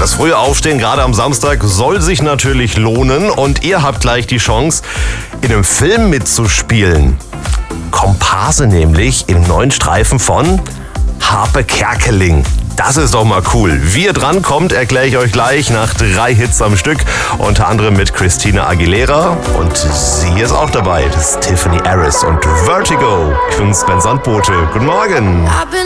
das frühe Aufstehen, gerade am Samstag, soll sich natürlich lohnen. Und ihr habt gleich die Chance, in einem Film mitzuspielen. Komparse nämlich im neuen Streifen von Harpe Kerkeling. Das ist doch mal cool. Wie ihr drankommt, erkläre ich euch gleich nach 3 Hits am Stück. Unter anderem mit Christina Aguilera. Und sie ist auch dabei. Das ist Tiffany Harris und Vertigo. Ich bin's, Ben Sandbote. Guten Morgen.